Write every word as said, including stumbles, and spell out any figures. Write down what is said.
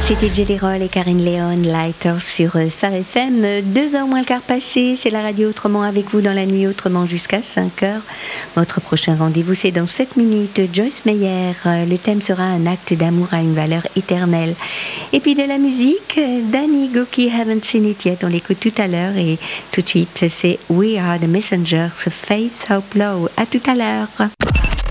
C'était Jelly Roll et Karine Léon, Lighter sur Phare F M. Deux heures moins le quart passé, c'est la radio Autrement avec vous dans la nuit Autrement jusqu'à cinq heures. Votre prochain rendez-vous, c'est dans sept minutes. Joyce Meyer, le thème sera un acte d'amour à une valeur éternelle. Et puis de la musique, Danny Gokey, Haven't Seen It Yet, on l'écoute tout à l'heure. Et tout de suite, c'est We Are the Messengers, Faith Hope Low. À tout à l'heure.